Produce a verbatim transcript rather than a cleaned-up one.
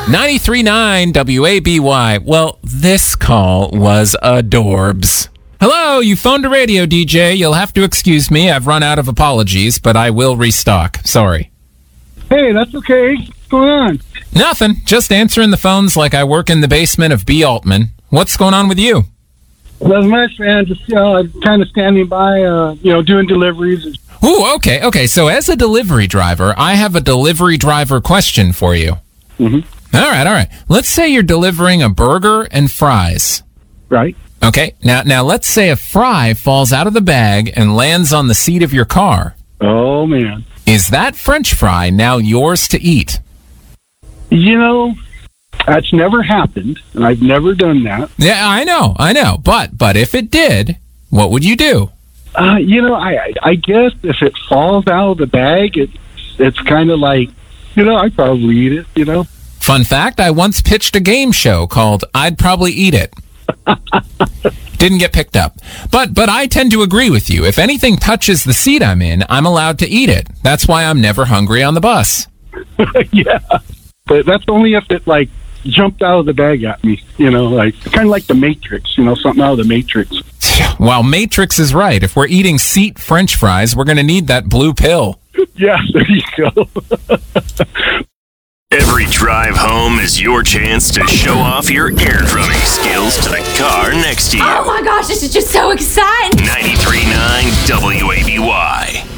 ninety-three point nine W A B Y. Well, this call was adorbs. Hello, you phoned a radio D J. You'll have to excuse me. I've run out of apologies, but I will restock. Sorry. Hey, that's okay. What's going on? Nothing. Just answering the phones like I work in the basement of B. Altman. What's going on with you? Not much, man. Just, you know, I'm kind of standing by, uh, you know, doing deliveries. Ooh, okay, okay. So as a delivery driver, I have a delivery driver question for you. Mm-hmm. All right, all right. Let's say you're delivering a burger and fries. Right. Okay, now now let's say a fry falls out of the bag and lands on the seat of your car. Oh, man. Is that French fry now yours to eat? You know, that's never happened, and I've never done that. Yeah, I know, I know. But but if it did, what would you do? Uh, you know, I I guess if it falls out of the bag, it's, it's kind of like, you know, I'd probably eat it, you know. Fun fact, I once pitched a game show called I'd Probably Eat It. Didn't get picked up. But but I tend to agree with you. If anything touches the seat I'm in, I'm allowed to eat it. That's why I'm never hungry on the bus. Yeah. But that's only if it, like, jumped out of the bag at me, you know, like, kind of like the Matrix, you know, something out of the Matrix. Well, Matrix is right. If we're eating seat French fries, we're going to need that blue pill. Yeah, there you go. Every drive home is your chance to show off your air drumming skills to the car next to you. Oh my gosh, this is just so exciting. ninety-three point nine W A B Y.